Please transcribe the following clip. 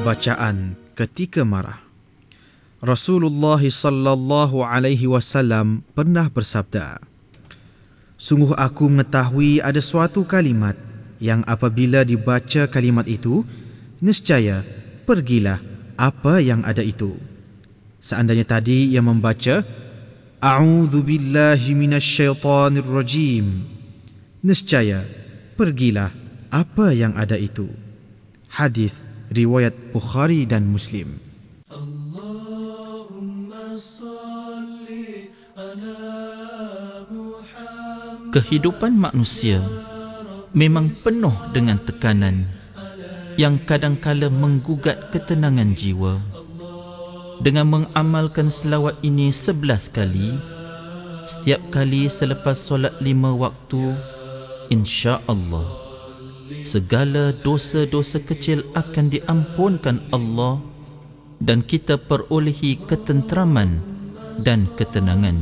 bacaan ketika marah. Rasulullah sallallahu alaihi wasallam pernah bersabda, "Sungguh aku mengetahui ada suatu kalimat yang apabila dibaca kalimat itu, nescaya pergilah apa yang ada itu." Seandainya tadi ia membaca A'udzu billahi minasyaitonir rajim, nescaya pergilah apa yang ada itu. Hadis riwayat Bukhari dan Muslim. Kehidupan manusia memang penuh dengan tekanan yang kadang-kala menggugat ketenangan jiwa. Dengan mengamalkan selawat ini 11 kali, setiap kali selepas solat 5 waktu, insya-Allah segala dosa-dosa kecil akan diampunkan Allah dan kita perolehi ketenteraman dan ketenangan